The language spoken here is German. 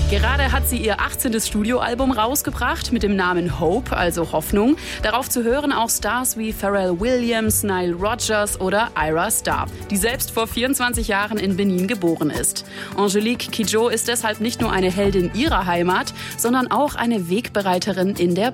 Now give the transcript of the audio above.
Gerade hat sie ihr 18. Studioalbum rausgebracht mit dem Namen Hope, also Hoffnung. Darauf zu hören auch Stars wie Pharrell Williams, Nile Rodgers oder Ira Star, die selbst vor 24 Jahren in Benin geboren ist. Angelique Kidjo ist deshalb nicht nur eine Heldin ihrer Heimat, sondern auch eine Wegbereiterin in der